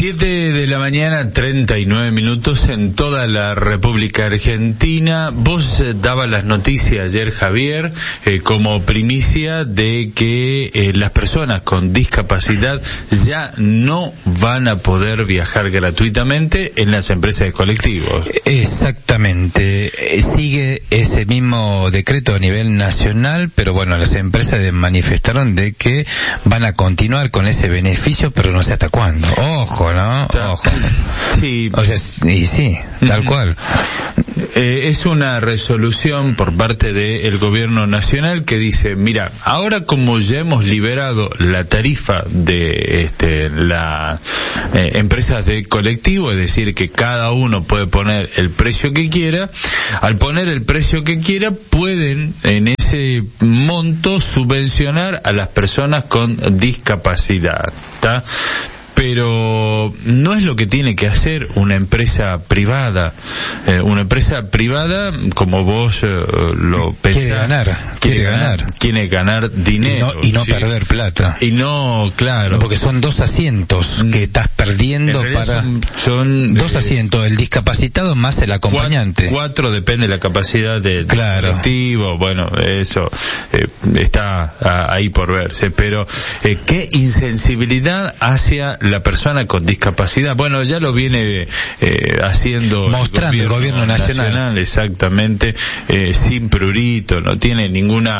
7 de la mañana, 39 minutos en toda la República Argentina. Vos dabas las noticias ayer, Javier, como primicia de que las personas con discapacidad ya no van a poder viajar gratuitamente en las empresas de colectivos. Exactamente. Sigue ese mismo decreto a nivel nacional, pero bueno, las empresas manifestaron de que van a continuar con ese beneficio, pero no sé hasta cuándo. Ojo, ¿no? Ojo. Sí. O sea, y sí, tal cual. Es una resolución por parte del gobierno nacional que dice, mira, ahora como ya hemos liberado la tarifa de las empresas de colectivo, es decir, que cada uno puede poner el precio que quiera, al poner el precio que quiera pueden en ese monto subvencionar a las personas con discapacidad, ¿tá? Pero no es lo que tiene que hacer una empresa privada. Una empresa privada, como vos lo pensás, quiere ganar dinero. Y no perder plata. Y no, claro. Porque son 2 asientos que estás perdiendo para... Son 2 asientos, el discapacitado más el acompañante. 4 depende de la capacidad del colectivo. Bueno, eso está ahí por verse. Pero, ¿qué insensibilidad hacia la persona con discapacidad? Bueno, ya lo viene haciendo mostrando el gobierno nacional, exactamente, sin prurito, no tiene ninguna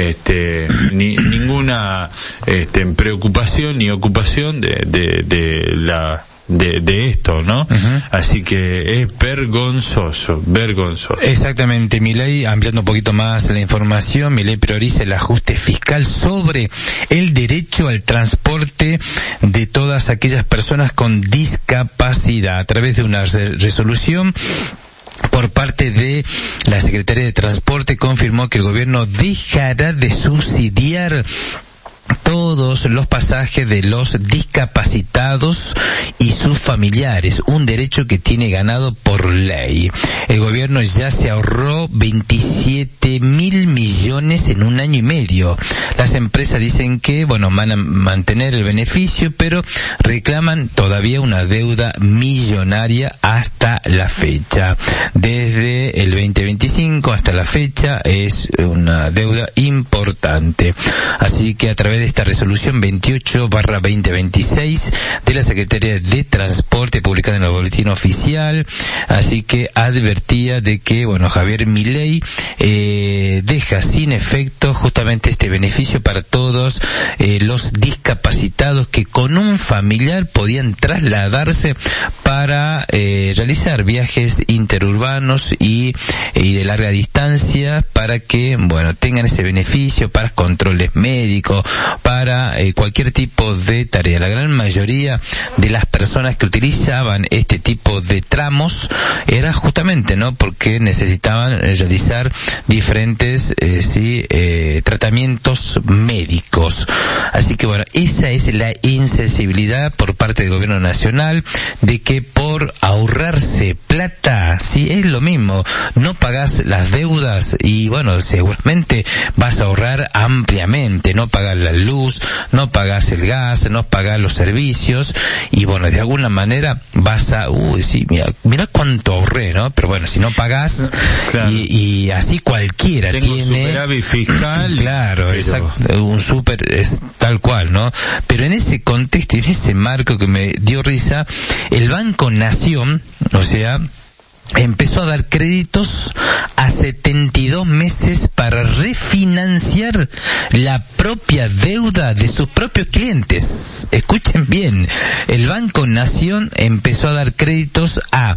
ninguna preocupación ni ocupación de esto, ¿no? Uh-huh. Así que es vergonzoso. Exactamente. Milei, ampliando un poquito más la información, Milei prioriza el ajuste fiscal sobre el derecho al transporte de todas aquellas personas con discapacidad a través de una resolución. Por parte de la Secretaría de Transporte confirmó que el gobierno dejará de subsidiar todos los pasajes de los discapacitados y sus familiares, un derecho que tiene ganado por ley. El gobierno ya se ahorró 27.000 millones en 1 año y medio. Las empresas dicen que, van a mantener el beneficio, pero reclaman todavía una deuda millonaria hasta la fecha. Desde el 2025 hasta la fecha es una deuda importante. Así que a través de esta resolución 28/2026 de la Secretaría de Transporte publicada en el Boletín Oficial, así que advertía de que, Javier Milei deja sin efecto justamente este beneficio para todos los discapacitados que con un familiar podían trasladarse para realizar viajes interurbanos y de larga distancia para que, tengan ese beneficio para controles médicos, para cualquier tipo de tarea. La gran mayoría de las personas que utilizaban este tipo de tramos era justamente, porque necesitaban realizar diferentes tratamientos médicos. Así que esa es la insensibilidad por parte del gobierno nacional de que por ahorrarse plata, es lo mismo, no pagás las deudas y seguramente vas a ahorrar ampliamente, no pagas la luz, no pagas el gas, no pagas los servicios y de alguna manera vas a, mira cuánto ahorré, ¿no? Pero si no pagas, claro. y así cualquiera tengo tiene superávit fiscal, claro, pero... exacto, un es tal cual, ¿no? Pero en ese contexto, en ese marco que me dio risa, el Banco Nación, empezó a dar créditos a 72 meses para refinanciar la propia deuda de sus propios clientes. Escuchen bien, el Banco Nación empezó a dar créditos a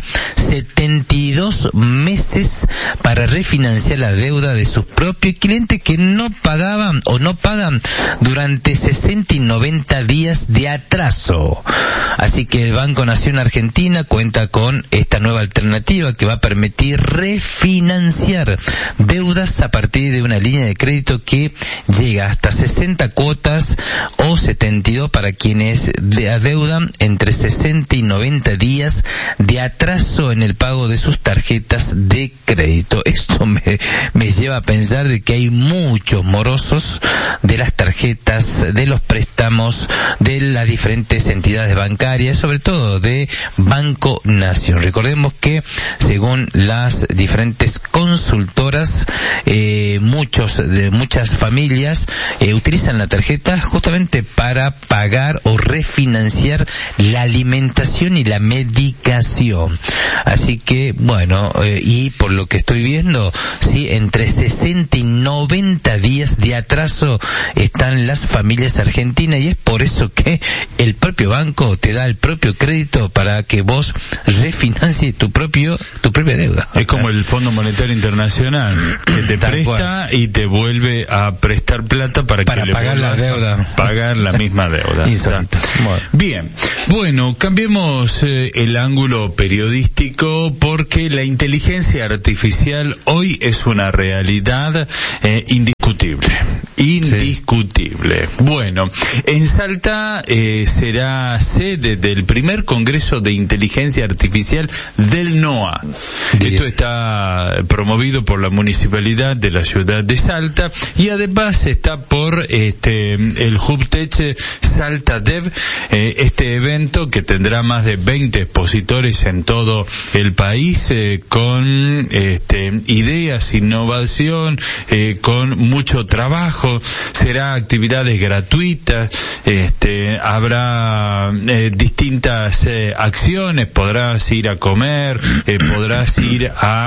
72 meses para refinanciar la deuda de sus propios clientes que no pagaban o no pagan durante 60 y 90 días de atraso. Así que el Banco Nación Argentina cuenta con esta nueva alternativa que va a permitir refinanciar deudas a partir de una línea de crédito que llega hasta 60 cuotas o 72 para quienes adeudan entre 60 y 90 días de atraso en el pago de sus tarjetas de crédito. Esto me lleva a pensar de que hay muchos morosos de las tarjetas, de los préstamos, de las diferentes entidades bancarias bancaria, sobre todo de Banco Nación. Recordemos que según las diferentes consultoras, muchas familias utilizan la tarjeta justamente para pagar o refinanciar la alimentación y la medicación. Así que, bueno, y por lo que estoy viendo, sí, entre 60 y 90 días de atraso están las familias argentinas, y es por eso que el propio banco te da el propio crédito para que vos refinancies tu propia deuda. Es como el Fondo Monetario Internacional, que te presta y te vuelve a prestar plata para que pagar la deuda, pagar la misma deuda. Bien, bueno, cambiemos el ángulo periodístico, porque la inteligencia artificial hoy es una realidad indiscutible. Bueno, en Salta será sede del primer Congreso de Inteligencia Artificial del NOA. Esto está promovido por la Municipalidad de la ciudad de Salta, y además está por el HubTech Salta Dev, este evento que tendrá más de 20 expositores en todo el país, con ideas, innovación, con mucho trabajo. Será actividades gratuitas, habrá distintas acciones, podrás ir a comer, podrás ir a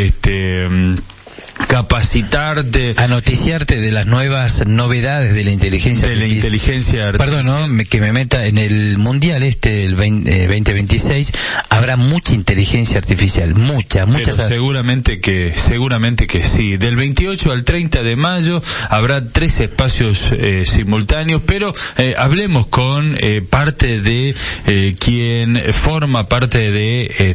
capacitarte, a noticiarte de las nuevas novedades de la inteligencia artificial. Perdón, ¿no? Que me meta en el mundial el 2026, habrá mucha inteligencia artificial, mucha. Pero seguramente que sí. Del 28 al 30 de mayo habrá 3 espacios simultáneos, pero hablemos con parte de quien forma parte de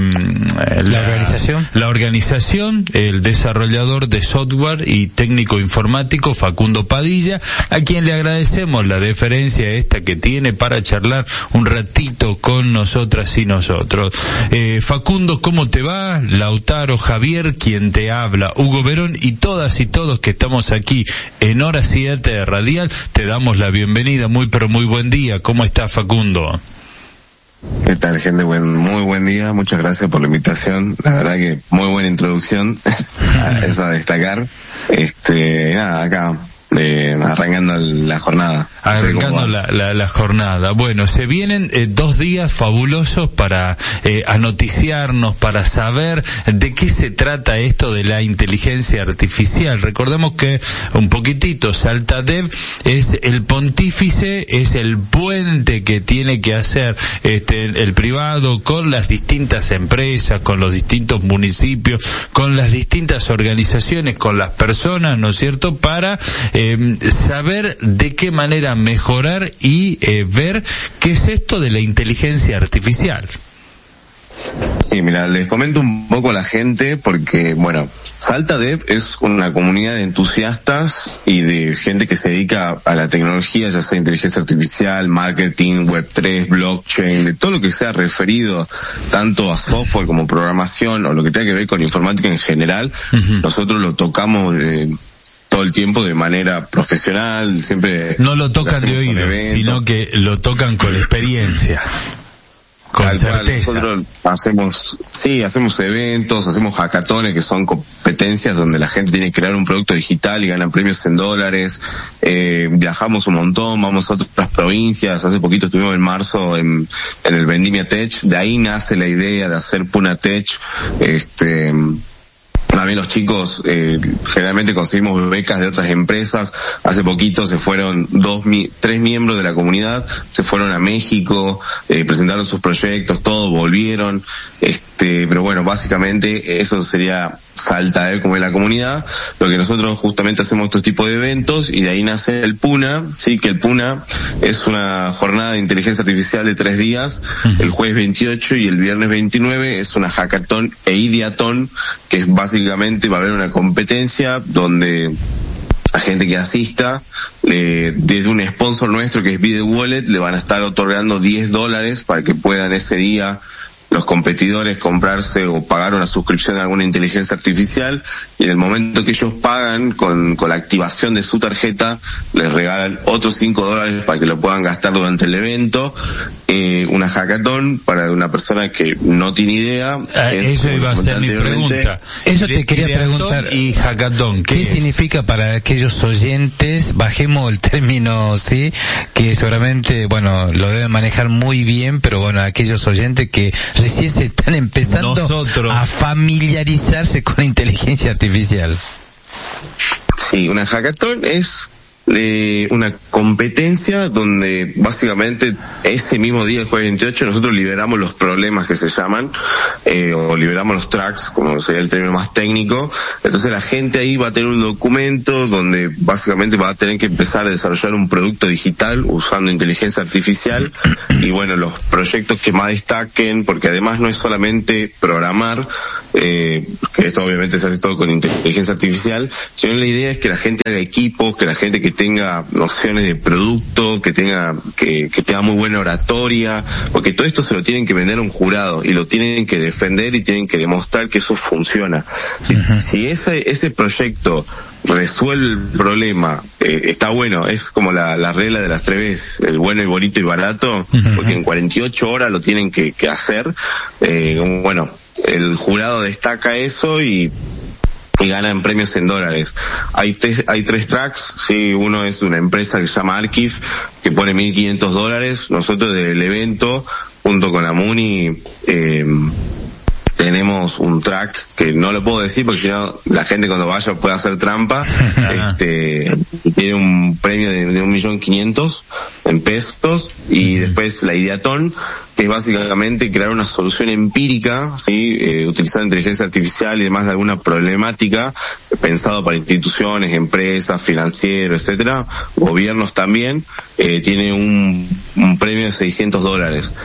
la organización, el desarrollador de software y técnico informático Facundo Padilla, a quien le agradecemos la deferencia esta que tiene para charlar un ratito con nosotras y nosotros. Facundo, ¿cómo te va? Lautaro, Javier, quien te habla, Hugo Verón, y todas y todos que estamos aquí en Hora 7 de Radial, te damos la bienvenida. Muy buen día. ¿Cómo estás, Facundo? ¿Qué tal, gente? Muy buen día, muchas gracias por la invitación. La verdad que muy buena introducción, eso a destacar. Nada, acá arrancando la jornada. Arrancando la jornada. Bueno, se vienen 2 días fabulosos para anoticiarnos, para saber de qué se trata esto de la inteligencia artificial. Recordemos que un poquitito, Salta Dev es el pontífice, es el puente que tiene que hacer el privado con las distintas empresas, con los distintos municipios, con las distintas organizaciones, con las personas, ¿no es cierto?, para saber de qué manera mejorar y ver qué es esto de la inteligencia artificial. Sí, mira, les comento un poco a la gente porque, bueno, Salta Dev es una comunidad de entusiastas y de gente que se dedica a la tecnología, ya sea inteligencia artificial, marketing, Web3, blockchain, de todo lo que sea referido tanto a software como programación o lo que tenga que ver con informática en general. Uh-huh. Nosotros lo tocamos todo el tiempo de manera profesional, siempre. No lo tocan de oído, sino que lo tocan con experiencia. Con certeza. Nosotros hacemos eventos, hacemos hackatones, que son competencias donde la gente tiene que crear un producto digital y ganan premios en dólares. Viajamos un montón, vamos a otras provincias. Hace poquito estuvimos en marzo en el Vendimia Tech. De ahí nace la idea de hacer Puna Tech. También los chicos, generalmente conseguimos becas de otras empresas. Hace poquito se fueron 3 miembros de la comunidad, se fueron a México, presentaron sus proyectos, todos volvieron. Pero bueno, básicamente eso sería Salta, como es la comunidad. Lo que nosotros justamente hacemos estos tipos de eventos, y de ahí nace el Puna, sí, que el Puna es una jornada de inteligencia artificial de 3 días. El jueves 28 y el viernes 29 es una hackathon e ideathon, que es básicamente va a haber una competencia donde la gente que asista, desde un sponsor nuestro que es Video Wallet, le van a estar otorgando $10 para que puedan ese día los competidores comprarse o pagar una suscripción a alguna inteligencia artificial, y en el momento que ellos pagan con la activación de su tarjeta, les regalan otros $5 para que lo puedan gastar durante el evento. Una hackathon, para una persona que no tiene idea. Eso iba a ser mi pregunta. Eso te quería preguntar. ¿Y hackathon qué significa para aquellos oyentes? Bajemos el término, sí, que seguramente, bueno, lo deben manejar muy bien, pero bueno, aquellos oyentes que recién se están empezando a familiarizarse con la inteligencia artificial. Sí, una hackathon es una competencia donde básicamente ese mismo día, el jueves 28, nosotros liberamos los problemas que se llaman, o liberamos los tracks, como sería el término más técnico. Entonces la gente ahí va a tener un documento donde básicamente va a tener que empezar a desarrollar un producto digital usando inteligencia artificial, y bueno, los proyectos que más destaquen, porque además no es solamente programar, que esto obviamente se hace todo con inteligencia artificial, sino la idea es que la gente haga equipos, que la gente que tenga nociones de producto, que tenga muy buena oratoria, porque todo esto se lo tienen que vender a un jurado y lo tienen que defender y tienen que demostrar que eso funciona. Si ese proyecto resuelve el problema, está bueno, es como la regla de las 3 Bs, el bueno, el bonito y barato, porque en 48 horas lo tienen que hacer. Bueno, el jurado destaca eso y ganan premios en dólares. Hay 3 tracks, sí, uno es de una empresa que se llama Archive, que pone $1,500. Nosotros del evento, junto con la MUNI, tenemos un track que no lo puedo decir porque si no la gente cuando vaya puede hacer trampa. Tiene un premio de 1.500.000 en pesos, y después la Ideaton, que es básicamente crear una solución empírica, ¿sí? Utilizando inteligencia artificial y demás de alguna problemática, pensado para instituciones, empresas, financieros, etcétera, gobiernos también. Tiene un premio de $600,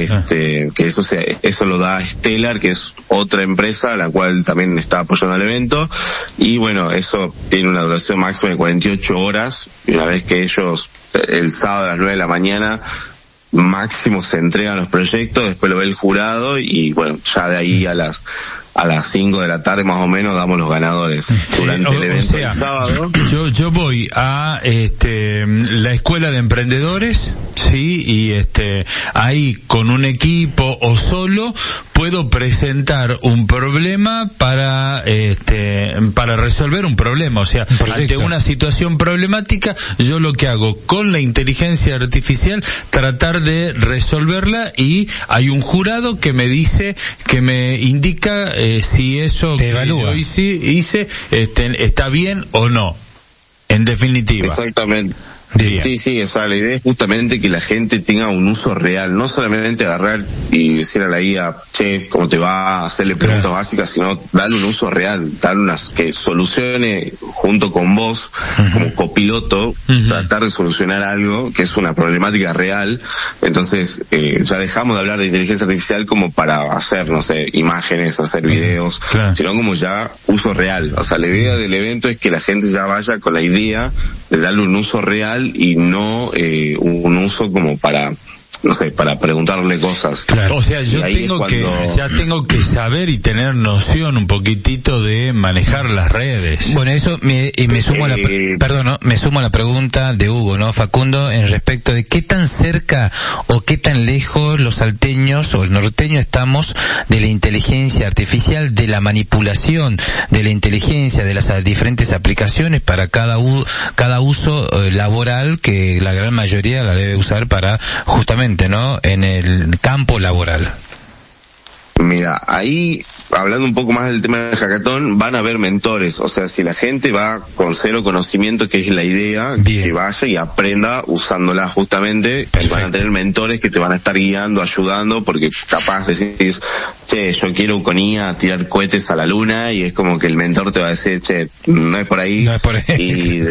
que eso lo da Stellar, que es otra empresa la cual también está apoyando el evento, y bueno, eso tiene una duración máxima de 48 horas, y una vez que ellos el sábado a las 9 de la mañana máximo se entregan los proyectos, después lo ve el jurado, y bueno, ya de ahí a las 5 de la tarde más o menos damos los ganadores durante el evento del sábado. Yo voy a la escuela de emprendedores, sí, y ahí con un equipo o solo puedo presentar un problema para resolver un problema, o sea, ante una situación problemática, yo lo que hago con la inteligencia artificial, tratar de resolverla, y hay un jurado que me dice, que me indica si eso que yo hice está bien o no, en definitiva. Exactamente. Bien. Sí, esa la idea es justamente que la gente tenga un uso real, no solamente agarrar y decir a la IA, che, ¿cómo te va? Hacerle preguntas básicas, sino darle un uso real, darle unas que solucione junto con vos, como copiloto, tratar de solucionar algo que es una problemática real. Entonces, ya dejamos de hablar de inteligencia artificial como para hacer, no sé, imágenes, hacer videos, sino como ya uso real. O sea, la idea del evento es que la gente ya vaya con la idea de darle un uso real y no un uso como para, no sé, para preguntarle cosas. Claro. O sea, yo tengo que saber y tener noción un poquitito de manejar las redes. Bueno, eso me sumo a la pregunta de Hugo, ¿no, Facundo? En respecto de qué tan cerca o qué tan lejos los salteños o el norteño estamos de la inteligencia artificial, de la manipulación de la inteligencia, de las diferentes aplicaciones para cada uso laboral, que la gran mayoría la debe usar para justamente, ¿no?, en el campo laboral. Mira, ahí, hablando un poco más del tema del hackathon, van a haber mentores. O sea, si la gente va con cero conocimiento, que es la idea, que vaya y aprenda usándola justamente, y van a tener mentores que te van a estar guiando, ayudando, porque capaz decís, che, yo quiero con IA tirar cohetes a la luna, y es como que el mentor te va a decir, che, no es por ahí. Y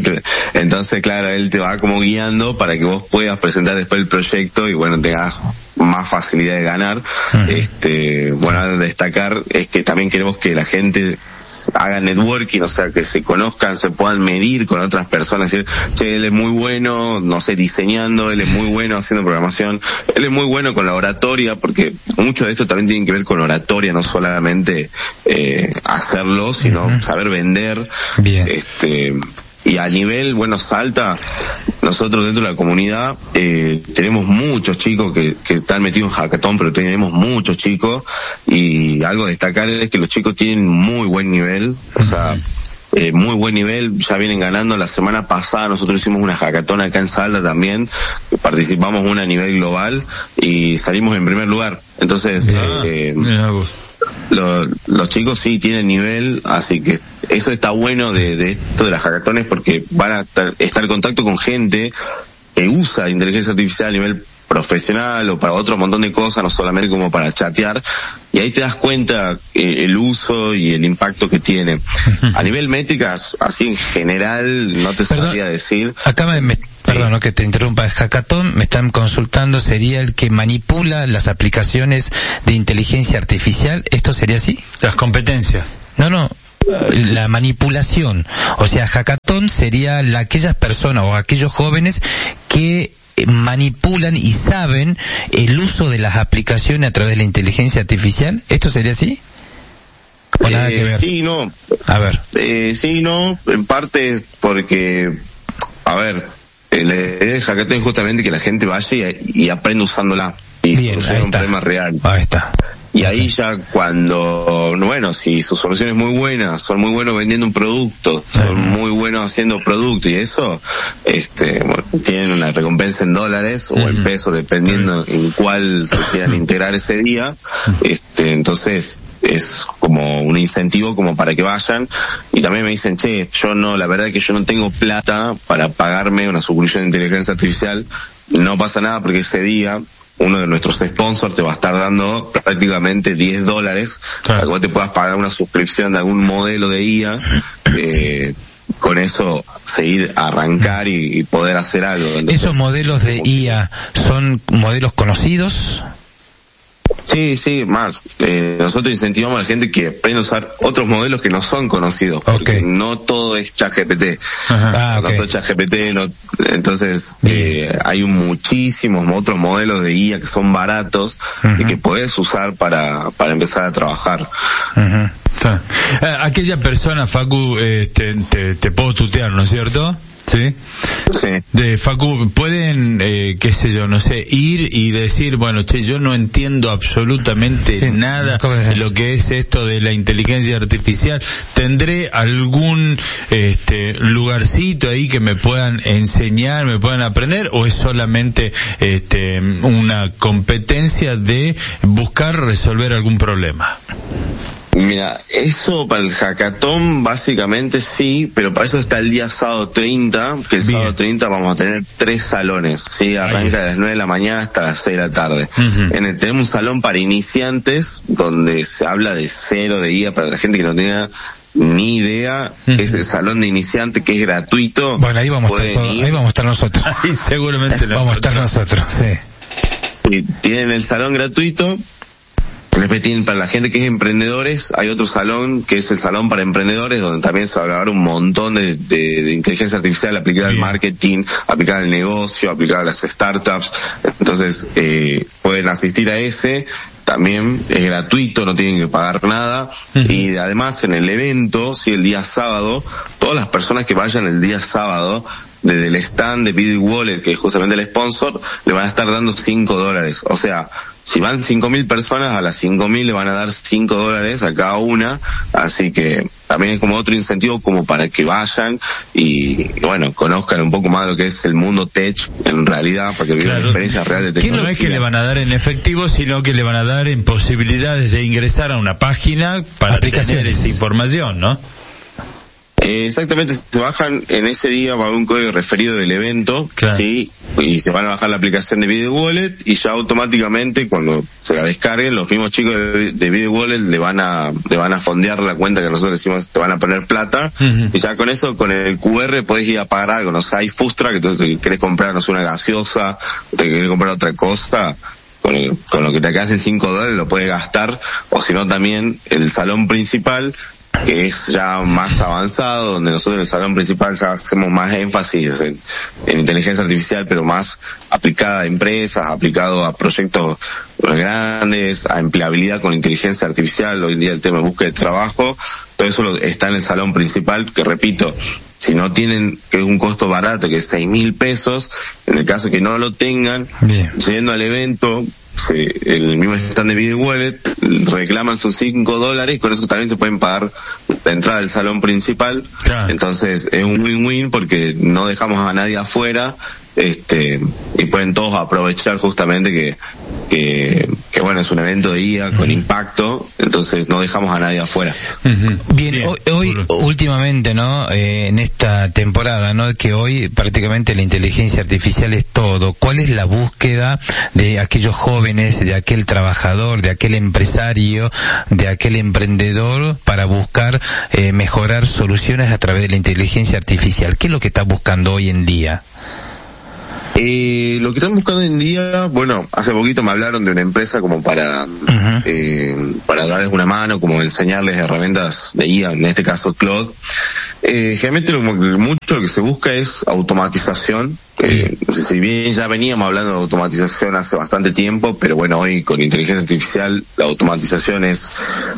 entonces, claro, él te va como guiando para que vos puedas presentar después el proyecto y bueno, tengas más facilidad de ganar. Bueno, destacar es que también queremos que la gente haga networking, o sea, que se conozcan, se puedan medir con otras personas, decir, che, él es muy bueno, no sé, diseñando, él es muy bueno haciendo programación, él es muy bueno con la oratoria, porque mucho de esto también tiene que ver con oratoria, no solamente hacerlo, sino saber vender. Bien. Y a nivel, bueno, Salta, nosotros dentro de la comunidad tenemos muchos chicos que están metidos en hackathon, pero tenemos muchos chicos, y algo a destacar es que los chicos tienen muy buen nivel, o sea, muy buen nivel, ya vienen ganando. La semana pasada nosotros hicimos una hackathon acá en Salta también, participamos una a nivel global y salimos en primer lugar. Entonces, los chicos sí tienen nivel, así que eso está bueno de esto de las hackatones, porque van a estar en contacto con gente que usa inteligencia artificial a nivel profesional o para otro montón de cosas, no solamente como para chatear, y ahí te das cuenta el uso y el impacto que tiene. A nivel métricas, así en general, no te sabría decir. Acá perdón, que te interrumpa, el hackathon me están consultando, sería el que manipula las aplicaciones de inteligencia artificial, ¿esto sería así? Las competencias. No, la manipulación, o sea, hackathon sería aquellas personas o aquellos jóvenes que manipulan y saben el uso de las aplicaciones a través de la inteligencia artificial. ¿Esto sería así? ¿O nada que ver? Sí, no. A ver. Sí, no, en parte porque, a ver, la idea de hackathon es justamente que la gente vaya y aprenda usándola y solucione un problema real. Ahí está. Y ahí ya cuando, bueno, si su solución es muy buena, son muy buenos vendiendo un producto, son muy buenos haciendo producto y eso, bueno, tienen una recompensa en dólares o en pesos, dependiendo en cuál se quieran integrar ese día, entonces es como un incentivo como para que vayan. Y también me dicen, che, la verdad es que yo no tengo plata para pagarme una suscripción de inteligencia artificial. No pasa nada, porque ese día uno de nuestros sponsors te va a estar dando prácticamente $10 para que vos te puedas pagar una suscripción de algún modelo de IA, con eso seguir a arrancar y poder hacer algo. Entonces, ¿esos modelos de IA son modelos conocidos? Sí, más. Nosotros incentivamos a la gente que aprenda a usar otros modelos que no son conocidos. Porque no todo es ChatGPT. No todo es ChatGPT, entonces hay muchísimos otros modelos de IA que son baratos y que puedes usar para empezar a trabajar. Aquella persona, Facu, te puedo tutear, ¿no es cierto? Sí. De Facu, pueden, qué sé yo, no sé, ir y decir, bueno, che, yo no entiendo absolutamente nada de lo que es esto de la inteligencia artificial. ¿Tendré algún lugarcito ahí que me puedan enseñar, me puedan aprender, o es solamente una competencia de buscar resolver algún problema? Mira, eso para el hackathon básicamente sí, pero para eso está el día sábado 30, que el sábado 30 vamos a tener 3 salones, ¿sí? Arranca de las 9 de la mañana hasta las 6 de la tarde. Tenemos un salón para iniciantes, donde se habla de cero de IA, para la gente que no tenga ni idea, es el salón de iniciante que es gratuito. Bueno, ahí vamos a estar nosotros. Ahí seguramente vamos a estar nosotros, sí. Tienen el salón gratuito. Después tienen, para la gente que es emprendedores, hay otro salón que es el salón para emprendedores, donde también se va a hablar un montón de inteligencia artificial aplicada al marketing, aplicada al negocio, aplicada a las startups. Entonces, pueden asistir a ese. También es gratuito, no tienen que pagar nada. Y además en el evento, el día sábado, todas las personas que vayan el día sábado, desde el stand de BD Wallet, que es justamente el sponsor, le van a estar dando $5. O sea, si van 5.000 personas, a las 5.000 le van a dar $5 a cada una, así que también es como otro incentivo como para que vayan y bueno, conozcan un poco más de lo que es el mundo tech en realidad, para que vivan una experiencia real de tecnología. No es que le van a dar en efectivo, sino que le van a dar en posibilidades de ingresar a una página para tener esa información, ¿no? Exactamente, se bajan en ese día, va a haber un código referido del evento, ¿sí? Y se van a bajar la aplicación de Video Wallet y ya automáticamente cuando se la descarguen, los mismos chicos de Video Wallet le van a fondear la cuenta que nosotros decimos, te van a poner plata, y ya con eso, con el QR podés ir a pagar algo, no sé, hay Fustra, que tú te querés comprar, no sé, una gaseosa, te querés comprar otra cosa, con lo que te alcancen $5 lo puedes gastar, o si no también el salón principal, que es ya más avanzado, donde nosotros en el salón principal ya hacemos más énfasis en inteligencia artificial, pero más aplicada a empresas, aplicado a proyectos grandes, a empleabilidad con inteligencia artificial. Hoy en día el tema de búsqueda de trabajo, todo eso está en el salón principal, que repito, si no tienen, que es un costo barato, que es $6.000, en el caso que no lo tengan, yendo al evento, el mismo stand de Video Wallet, reclaman sus $5, con eso también se pueden pagar la entrada del salón principal. Claro. Entonces es un win-win porque no dejamos a nadie afuera, y pueden todos aprovechar justamente que bueno, es un evento de IA con impacto, entonces no dejamos a nadie afuera. Bien, hoy últimamente, ¿no? En esta temporada, ¿no? Que hoy prácticamente la inteligencia artificial es todo. ¿Cuál es la búsqueda de aquellos jóvenes, de aquel trabajador, de aquel empresario, de aquel emprendedor para buscar mejorar soluciones a través de la inteligencia artificial? ¿Qué es lo que está buscando hoy en día? Lo que están buscando hoy en día, bueno, hace poquito me hablaron de una empresa como para darles una mano, como enseñarles herramientas de IA, en este caso Claude. Generalmente mucho lo que se busca es automatización. Si bien ya veníamos hablando de automatización hace bastante tiempo, pero bueno, hoy con inteligencia artificial la automatización es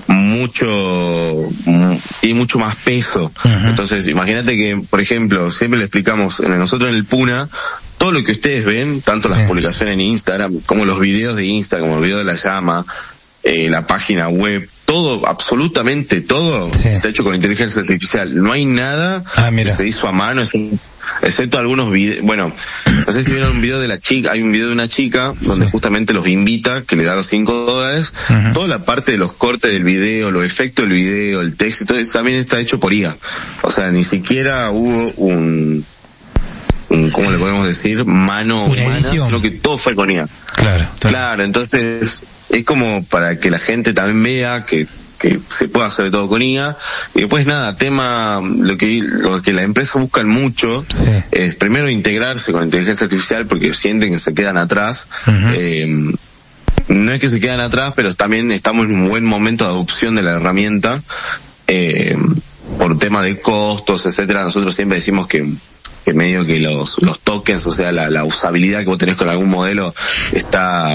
tiene mucho más peso. Entonces, imagínate que, por ejemplo, siempre le explicamos, nosotros en el Puna, todo lo que ustedes ven, tanto las publicaciones en Instagram, como los videos de Instagram, como el video de la llama, la página web, todo, absolutamente todo, está hecho con inteligencia artificial. No hay nada que se hizo a mano, excepto algunos videos. Bueno, no sé si vieron un video de la chica, hay un video de una chica donde justamente los invita, que le da los $5, toda la parte de los cortes del video, los efectos del video, el texto, todo eso también está hecho por IA. O sea, ni siquiera hubo ¿cómo le podemos decir? Mano humana, sino que todo fue con IA. Claro, entonces es como para que la gente también vea que se puede hacer de todo con IA. Y después nada, lo que la empresa buscan mucho es primero integrarse con inteligencia artificial porque sienten que se quedan atrás. No es que se quedan atrás, pero también estamos en un buen momento de adopción de la herramienta, por tema de costos, etcétera. Nosotros siempre decimos que medio que los tokens, o sea, la usabilidad que vos tenés con algún modelo está,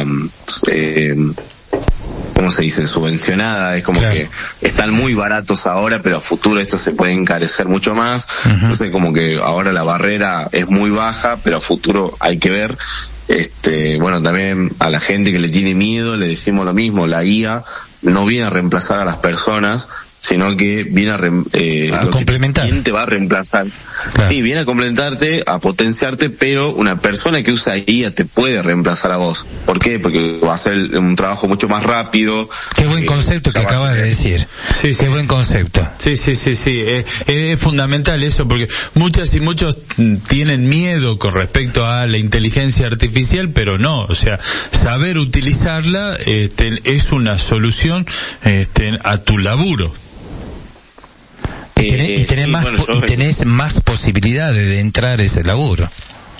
¿cómo se dice? Subvencionada. Es como que están muy baratos ahora, pero a futuro esto se puede encarecer mucho más. Entonces como que ahora la barrera es muy baja, pero a futuro hay que ver. Bueno, también a la gente que le tiene miedo le decimos lo mismo, la IA no viene a reemplazar a las personas, sino que viene a complementar. ¿Quién te va a reemplazar? Claro. Sí, viene a complementarte, a potenciarte, pero una persona que usa IA te puede reemplazar a vos. ¿Por qué? Porque va a hacer un trabajo mucho más rápido. Qué buen concepto que acabas de decir. Sí, qué buen concepto. Sí. Es fundamental eso, porque muchas y muchos tienen miedo con respecto a la inteligencia artificial, pero no, o sea, saber utilizarla es una solución a tu laburo. Y tenés más posibilidades de entrar a ese laburo.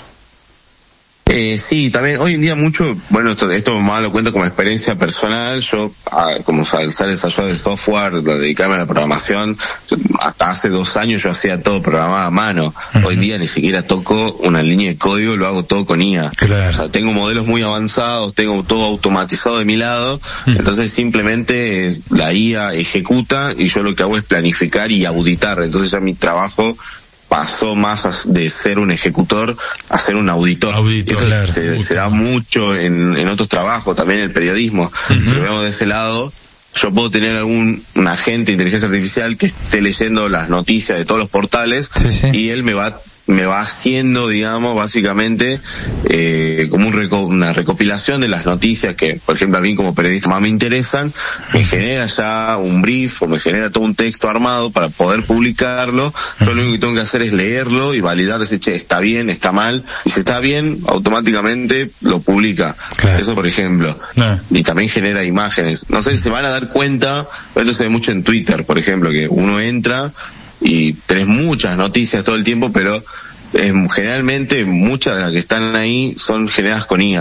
Sí, también hoy en día mucho, bueno, esto más lo cuento como experiencia personal. Yo, como ser desarrollador de software, dedicarme a la programación, hasta hace 2 años yo hacía todo programado a mano. Hoy en día ni siquiera toco una línea de código, lo hago todo con IA. Claro. O sea, tengo modelos muy avanzados, tengo todo automatizado de mi lado, entonces simplemente la IA ejecuta y yo lo que hago es planificar y auditar. Entonces ya mi trabajo pasó más de ser un ejecutor a ser un auditor. Claro, se da mucho en otros trabajos, también en el periodismo. Si lo vemos de ese lado, yo puedo tener un agente de inteligencia artificial que esté leyendo las noticias de todos los portales y él me va haciendo, digamos, básicamente como una recopilación de las noticias que, por ejemplo, a mí como periodista más me interesan, me genera ya un brief o me genera todo un texto armado para poder publicarlo. Yo lo único que tengo que hacer es leerlo y validar si está bien, está mal, y si está bien, automáticamente lo publica. Claro. Eso, por ejemplo. Y también genera imágenes. No sé si se van a dar cuenta, esto se ve mucho en Twitter, por ejemplo, que uno entra y tenés muchas noticias todo el tiempo, pero generalmente muchas de las que están ahí son generadas con IA.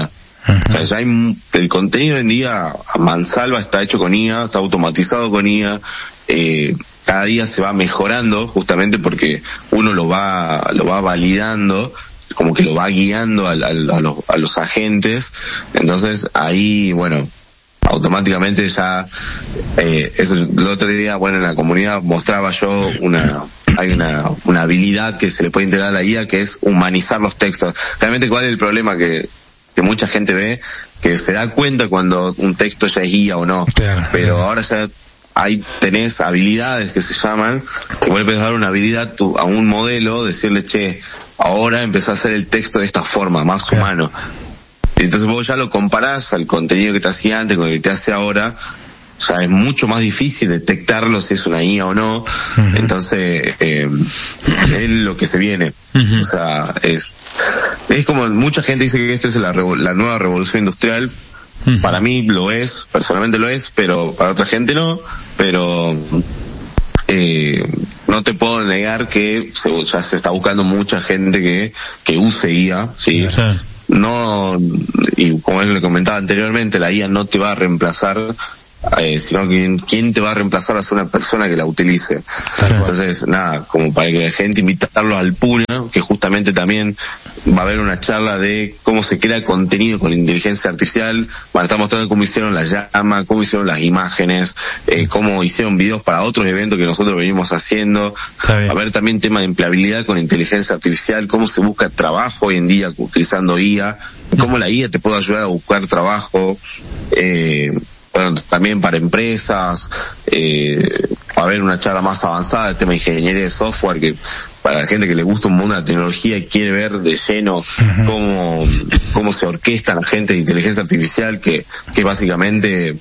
O sea, ya hay el contenido en día a mansalva está hecho con IA, está automatizado con IA, cada día se va mejorando justamente porque uno lo va validando, como que lo va guiando a los agentes. Entonces ahí, bueno, automáticamente ya, eso el otro día, bueno, en la comunidad mostraba yo hay una habilidad que se le puede integrar a la IA, que es humanizar los textos. Realmente, ¿cuál es el problema que mucha gente ve? Que se da cuenta cuando un texto ya es IA o no. Claro. Pero ahora ya ahí tenés habilidades que se llaman, que vos le podés dar una habilidad a un modelo, decirle, che, ahora empezá a hacer el texto de esta forma, más humano. Entonces vos ya lo comparás al contenido que te hacía antes con el que te hace ahora. O sea, es mucho más difícil detectarlo si es una IA o no. Entonces, es lo que se viene. O sea, es como mucha gente dice que esto es la nueva revolución industrial. Para mí lo es, personalmente lo es, pero para otra gente no. Pero no te puedo negar que ya se está buscando mucha gente que use IA, ¿sí? No, y como le comentaba anteriormente, la IA no te va a reemplazar, sino que quien te va a reemplazar va a ser una persona que la utilice. Claro. Entonces, nada, como para que la gente invitarlos al PUNA, que justamente también va a haber una charla de cómo se crea contenido con inteligencia artificial. Van a estar mostrando cómo hicieron la llama, cómo hicieron las imágenes, cómo hicieron videos para otros eventos que nosotros venimos haciendo. Va a haber también tema de empleabilidad con inteligencia artificial, cómo se busca trabajo hoy en día utilizando IA, cómo la IA te puede ayudar a buscar trabajo. Bueno, también para empresas, va a haber una charla más avanzada del tema de ingeniería de software, que para la gente que le gusta un mundo de la tecnología y quiere ver de lleno cómo se orquestan agentes de inteligencia artificial, que básicamente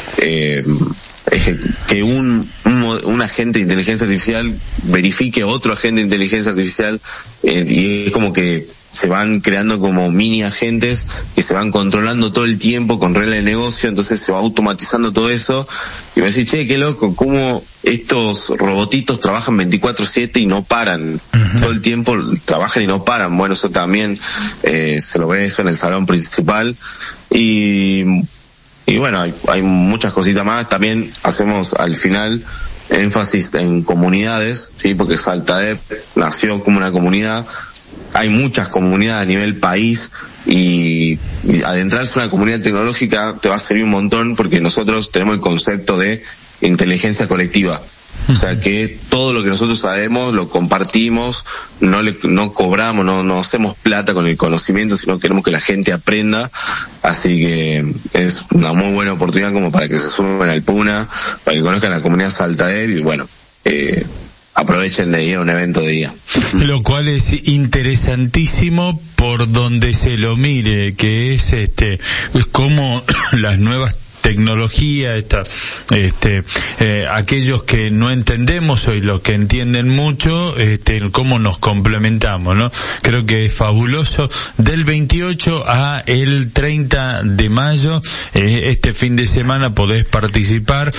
que un agente de inteligencia artificial verifique otro agente de inteligencia artificial, y es como que se van creando como mini agentes que se van controlando todo el tiempo con reglas de negocio. Entonces se va automatizando todo eso, y me decís, che, qué loco, cómo estos robotitos trabajan 24/7 y no paran, todo el tiempo trabajan y no paran. Bueno, eso también se lo ve eso en el salón principal, y bueno, hay muchas cositas más. También hacemos al final énfasis en comunidades, sí, porque Saltadep nació como una comunidad. Hay muchas comunidades a nivel país, y adentrarse en una comunidad tecnológica te va a servir un montón, porque nosotros tenemos el concepto de inteligencia colectiva. O sea que todo lo que nosotros sabemos lo compartimos, no cobramos, no hacemos plata con el conocimiento, sino queremos que la gente aprenda. Así que es una muy buena oportunidad como para que se sumen al PUNA, para que conozcan la comunidad Saltadep, y bueno, aprovechen de ir a un evento de día. Lo cual es interesantísimo por donde se lo mire, que es como las nuevas tecnología, aquellos que no entendemos y los que entienden mucho, cómo nos complementamos, ¿no? Creo que es fabuloso. Del 28 a el 30 de mayo, este fin de semana podés participar.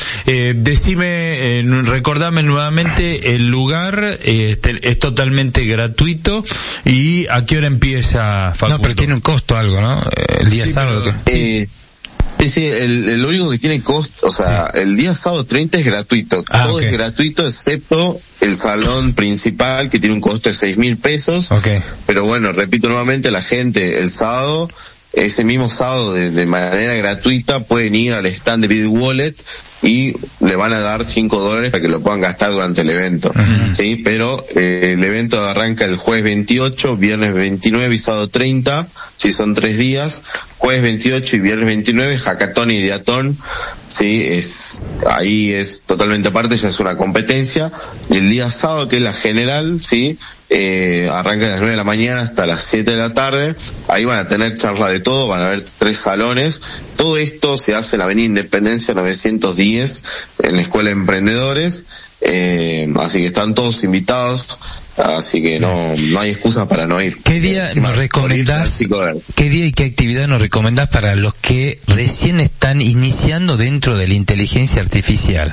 Recordame nuevamente el lugar, es totalmente gratuito, y ¿a qué hora empieza, Facundo? No, pero tiene un costo algo, ¿no? El día sábado. Sí, lo único que tiene costo, o sea, el día sábado 30 es gratuito. Todo es gratuito excepto el salón principal, que tiene un costo de 6.000 pesos. Pero bueno, repito nuevamente, la gente el sábado, ese mismo sábado de manera gratuita, pueden ir al stand de BitWallet y le van a dar $5 para que lo puedan gastar durante el evento. Sí, pero el evento arranca el jueves 28, viernes 29 y sábado 30, sí, son 3 días. Jueves 28 y viernes 29, hackathon y diatón, sí, ahí es totalmente aparte, ya es una competencia. Y el día sábado, que es la general, sí, arranca de las 9 de la mañana hasta las 7 de la tarde. Ahí van a tener charla de todo, van a haber 3 salones. Todo esto se hace en la Avenida Independencia 910, en la Escuela de Emprendedores. Así que están todos invitados. Así que no hay excusa para no ir. ¿Qué día nos recomendás? ¿Qué día y qué actividad nos recomendás para los que recién están iniciando dentro de la inteligencia artificial?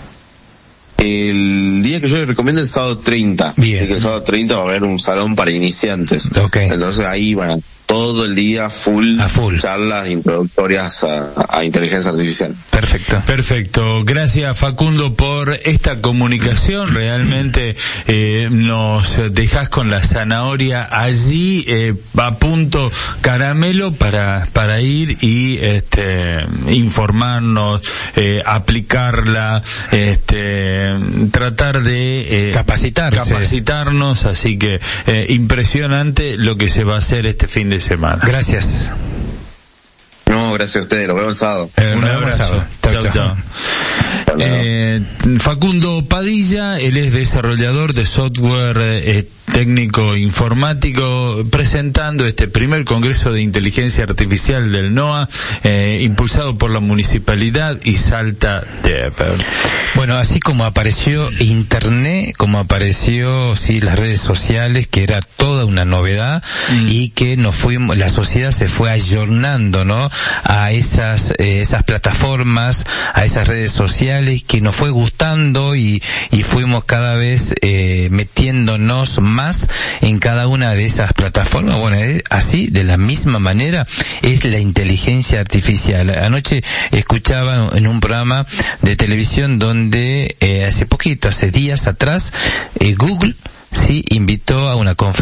El día que yo les recomiendo es el sábado 30. Bien. Así que el sábado 30 va a haber un salón para iniciantes. Entonces ahí van todo el día full charlas introductorias a inteligencia artificial. Perfecto. Gracias, Facundo, por esta comunicación. Realmente nos dejas con la zanahoria allí a punto caramelo para ir y informarnos, aplicarla, tratar de capacitarnos, así que impresionante lo que se va a hacer este fin de semana. Gracias. No, gracias a ustedes, los veo el sábado. Un abrazo. Chao. Facundo Padilla, él es desarrollador de software técnico informático, presentando este primer Congreso de Inteligencia Artificial del NOA, impulsado por la Municipalidad y Salta Dev. Bueno, así como apareció Internet, como apareció las redes sociales, que era toda una novedad, y que la sociedad se fue ayornando, ¿no?, a esas plataformas, a esas redes sociales, que nos fue gustando y fuimos cada vez metiéndonos más en cada una de esas plataformas. Bueno, así, de la misma manera, es la inteligencia artificial. Anoche escuchaba en un programa de televisión donde hace días atrás, Google invitó a una conferencia